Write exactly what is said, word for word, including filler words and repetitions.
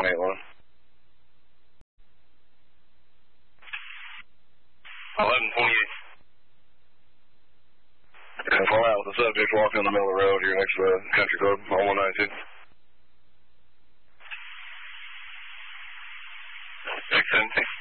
one eight one. eleven twenty-eight. And fall out with the subject walking in the middle of the road here next to the country club, on one ninety-two.